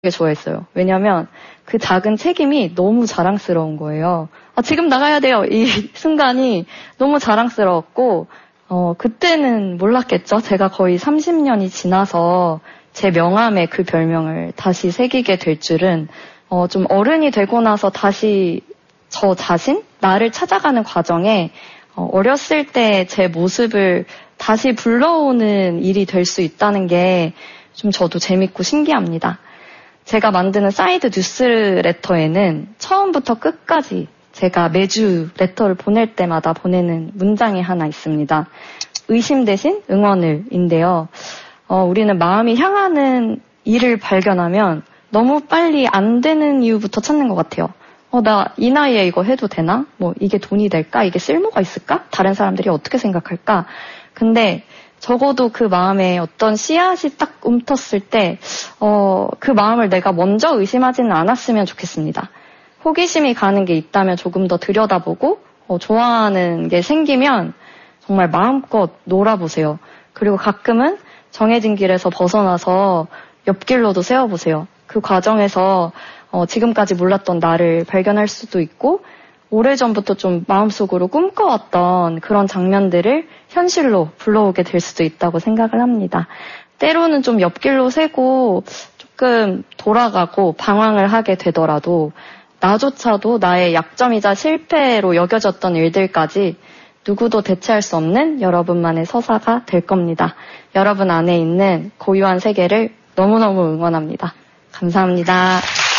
좋아했어요. 왜냐면 그 작은 책임이 너무 자랑스러운 거예요. 지금 나가야 돼요. 이 순간이 너무 자랑스러웠고, 그때는 몰랐겠죠. 제가 거의 30년이 지나서 제 명함에 그 별명을 다시 새기게 될 줄은, 좀 어른이 되고 나서 다시 저 자신? 나를 찾아가는 과정에, 어렸을 때 제 모습을 다시 불러오는 일이 될 수 있다는 게 좀 저도 재밌고 신기합니다. 제가 만드는 사이드 뉴스레터에는 처음부터 끝까지 제가 매주 레터를 보낼 때마다 보내는 문장이 하나 있습니다. 의심 대신 응원을인데요. 우리는 마음이 향하는 일을 발견하면 너무 빨리 안 되는 이유부터 찾는 것 같아요. 나 이 나이에 이거 해도 되나? 이게 돈이 될까? 이게 쓸모가 있을까? 다른 사람들이 어떻게 생각할까? 근데 적어도 그 마음에 어떤 씨앗이 딱 움텄을 때, 그 마음을 내가 먼저 의심하지는 않았으면 좋겠습니다. 호기심이 가는 게 있다면 조금 더 들여다보고, 좋아하는 게 생기면 정말 마음껏 놀아보세요. 그리고 가끔은 정해진 길에서 벗어나서 옆길로도 세워보세요. 그 과정에서 지금까지 몰랐던 나를 발견할 수도 있고, 오래전부터 좀 마음속으로 꿈꿔왔던 그런 장면들을 현실로 불러오게 될 수도 있다고 생각을 합니다. 때로는 좀 옆길로 새고 조금 돌아가고 방황을 하게 되더라도 나조차도 나의 약점이자 실패로 여겨졌던 일들까지 누구도 대체할 수 없는 여러분만의 서사가 될 겁니다. 여러분 안에 있는 고유한 세계를 너무너무 응원합니다. 감사합니다.